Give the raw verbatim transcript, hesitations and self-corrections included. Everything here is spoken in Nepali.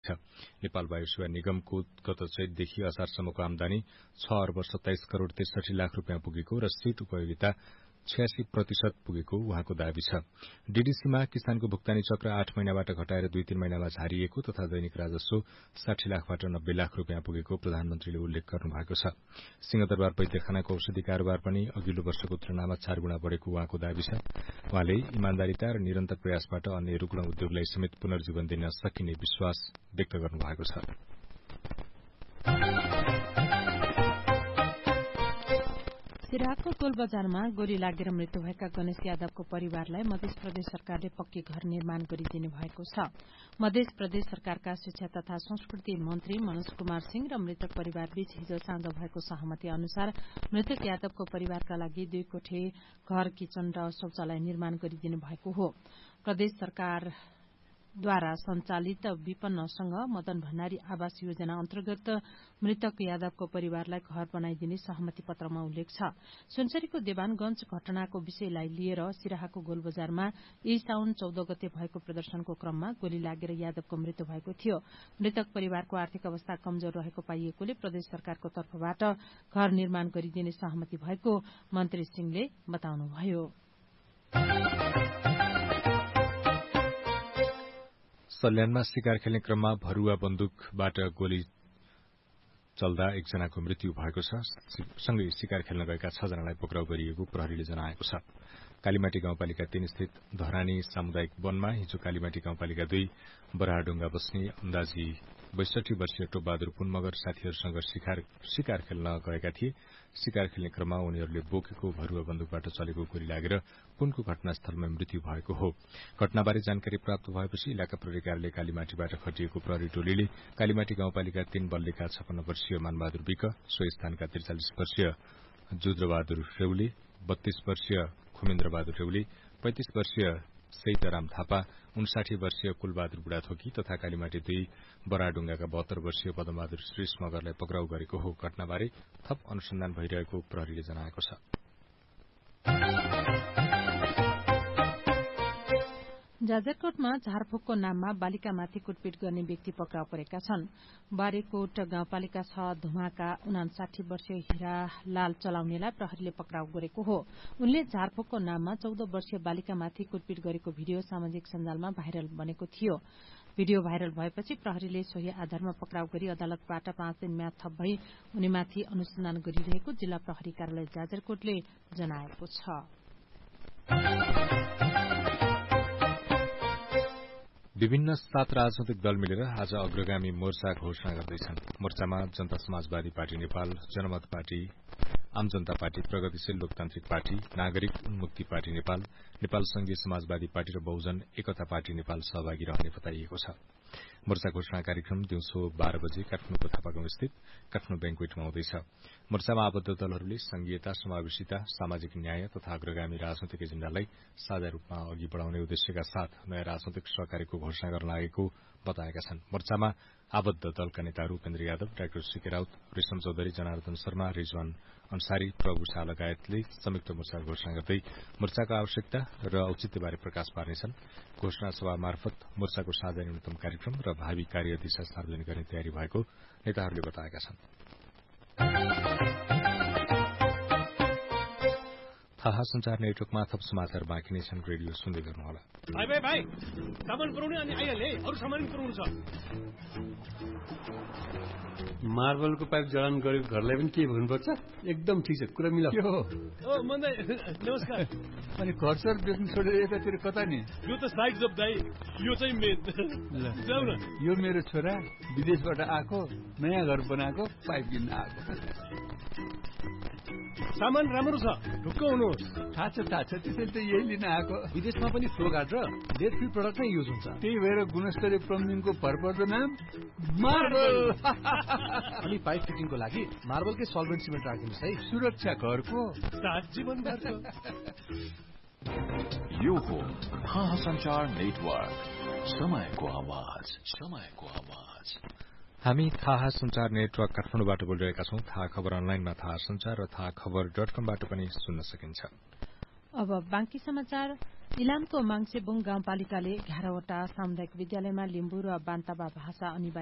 छ। नेपाल वायु सेवा निगमको गत चैतदेखि असारसम्मको आमदानी छ अर्ब सत्ताइस करोड़ त्रिसठी लाख रूपियाँ पुगेको र शीत उपयोगिता छयासी प्रतिशत पुगेको उहाँको दावी छ। डीडीसीमा किसानको भुक्तानी चक्र आठ महिनाबाट घटाएर दुई तीन महिनामा झारिएको तथा दैनिक राजस्व साठी लाखबाट नब्बे लाख रूपियाँ पुगेको प्रधानमन्त्रीले उल्लेख गर्नुभएको छ। सिंहदरबार वैद्यखानाको औषधि कारोबार पनि अघिल्लो वर्षको तुलनामा चार गुणा बढ़ेको उहाँको दावी छ। उहाँले इमान्दारिता र निरन्तर प्रयासबाट अन्य रुग्ण उद्योगलाई समेत पुनर्जीवन दिन सकिने विश्वास व्यक्त गर्नुभएको छ। सिराहाको टोल बजारमा गोली लागेर मृत्यु भएका गणेश यादवको परिवारलाई मध्य प्रदेश सरकारले पक्की घर निर्माण गरिदिने भएको छ। मध्य प्रदेश सरकारका शिक्षा तथा संस्कृति मन्त्री मनोज कुमार सिंह र मृतक परिवारबीच हिजो साँझ भएको सहमति अनुसार मृतक यादवको परिवारका लागि दुई कोठे घर, किचन र शौचालय निर्माण गरिदिनु भएको हो। प्रदेश सरकार द्वारा संचालित विपन्नसँग मदन भण्डारी आवास योजना अन्तर्गत मृतक यादवको परिवारलाई घर बनाइदिने सहमति पत्रमा उल्लेख छ। सुनसरीको देवानगंज घटनाको विषयलाई लिएर सिराहाको गोलबजारमा यही साउन चौध गते भएको प्रदर्शनको क्रममा गोली लागेर यादवको मृत्यु भएको थियो। मृतक परिवारको आर्थिक अवस्था कमजोर रहेको पाइएकोले प्रदेश सरकारको तर्फबाट घर निर्माण गरिदिने सहमति भएको मन्त्री सिंहले बताउनुभयो। सल्यानमा शिकार खेल्ने क्रममा भरुवा बन्दुकबाट गोली चल्दा एकजनाको मृत्यु भएको छ। सँगै शिकार खेल्न गएका छ जनालाई पक्राउ गरिएको प्रहरीले जनाएको छ। कालीमाटी गाउँपालिका तीन स्थित धरानी सामुदायिक वनमा हिजो कालीमाटी गाउँपालिका दुई बराहाडुंगा बस्ने अन्दाजी बैसठी वर्षीय टोपबहादुर पुन मगर साथीहरूसँग शिकार खेल्न गएका थिए। शिकार खेल्ने क्रममा उनीहरूले बोकेको भरुवा बन्दुकबाट चलेको गोली लागेर पुनको घटनास्थलमा मृत्यु भएको हो। घटनाबारे जानकारी प्राप्त भएपछि इलाका प्रहरी कार्यालय कालीमाटीबाट खटिएको प्रहरी टोलीले कालीमाटी गाउँपालिका तीन बल्लेका छपन्न वर्षीय मानबहादुर विक, सो स्थानका त्रिचालिस वर्षीय जुद्रबहादुर रेउले, बत्तीस वर्षीय खुमेन्द्रबहादुर रेउले, पैंतिस वर्षीय सैतराम थापा, उन्साठी वर्षीय कुलबहादुर बुढाथोकी तथा कालीमाटी दुई बराडुंगाका बहत्तर वर्षीय पदमबहादुर श्रेष्ठ मगरलाई पक्राउ गरेको हो। घटनाबारे थप अनुसन्धान भइरहेको प्रहरीले जनाएको छ। जाजरकोटमा झारफुकको नाममा बालिकामाथि कुटपिट गर्ने व्यक्ति पक्राउ परेका छन्। बारेकोट गाउँपालिका छ धुमाका उनासाठी वर्षीय हीरालाल चलाउनेलाई प्रहरीले पक्राउ गरेको हो। उनले झारफुकको नाममा चौध वर्षीय बालिकामाथि कुटपिट गरेको भिडियो सामाजिक सञ्जालमा भाइरल बनेको थियो। भिडियो भाइरल भएपछि प्रहरीले सोही आधारमा पक्राउ गरी अदालतबाट पाँच दिन म्याद थप भई उनीमाथि अनुसन्धान गरिरहेको जिल्ला प्रहरी कार्यालय जाजरकोटले जनाएको छ। विभिन्न सात राजनैतिक दल मिलेर आज अग्रगामी मोर्चा घोषणा गर्दैछन्। मोर्चामा जनता समाजवादी पार्टी नेपाल, जनमत पार्टी, आम जनता पार्टी, प्रगतिशील लोकतान्त्रिक पार्टी, नागरिक उन्मुक्ति पार्टी नेपाल, नेपाल संघीय समाजवादी पार्टी र बहुजन एकता पार्टी नेपाल सहभागी रहने बताइएको छ। मोर्चा घोषणा कार्यक्रम दिउँसो बाह्र बजे काठमाडौँको थापागाउँ स्थित काठमाडौँ ब्याङ्कवेटमा हुँदैछ। मोर्चामा आबद्ध दलहरूले संघीयता, समावेशिता, सामाजिक न्याय तथा अग्रगामी राजनैतिक एजेण्डालाई साझा रूपमा अघि बढ़ाउने उद्देश्यका साथ नयाँ राजनैतिक सहकार्यको घोषणा गर्न लागेको बताएका छन्। मोर्चामा आबद्ध दलका नेताहरू उपेन्द्र यादव, डाक्टर सीके राउत, रेशम चौधरी, जनार्दन शर्मा, रिजवान अन्सारी, प्रभु शाह लगायतले संयुक्त मोर्चा घोषणा गर्दै मोर्चाको आवश्यकता र औचित्यबारे प्रकाश पार्नेछन्। घोषणा सभा मार्फत मोर्चाको साझा न्यूनतम कार्यक्रम र भावी कार्यदिशा सार्वजनिक गर्ने तयारी भएको नेताहरूले बताएका छन्। थाहा संचार नेटवर्कमा थप समाचार बाँकी नै छन्। रेडियो सुन्दै गर्नुहोला। भाइ भाइ भाइ सामान पुराउने अनि आइहाले अरू सामान पुराउनु छ। मार्बलको पाइप जडान गरेको घरलाई पनि के भन्नुपर्छ? एकदम ठिक छ, कुरा मिला। ओ मन्दै नमस्कार। अनि घर सर बेच्नु छोडेर यतातिर कता नि? यो त साइड जब दाइ, यो चाहिँ मेन। जाऊ न। यो मेरो छोरा विदेशबाट आएको, नयाँ घर बनाएको, पाइप किन्न आएको। सामान राम्रो छ, ढुक्क हुनुहोस्। थाहा छ थाहा छ, त्यसैले त यही लिन आएको। विदेशमा पनि फ्लो गार्ड र डेट फ्री प्रडक्ट नै युज हुन्छ। त्यही भएर गुणस्तरीय प्लम्बिङको भरपर्दो नाम मार्बल। अनि पाइप फिटिङको लागि मार्बलकै सल्भेन्ट सिमेन्ट राखिदिनुहोस् है। सुरक्षा घरको सात जीवनभरको। यो हो थाहा संचार नेटवर्क, समयको आवाज, समयको आवाज। हामी थाहा संचार नेटवर्क काठमाडौँबाट बोलिरहेका छौं। थाहा खबर अनलाइनमा थाहा संचार र थाहा खबर डट कमबाट पनि सुन्न सकिन्छ। अब बाँकी समाचार। इलामको माङ्सेबुङ गाउँपालिकाले एघारवटा सामुदायिक विद्यालयमा लिम्बू र बान्तवा भाषा अनिवार्य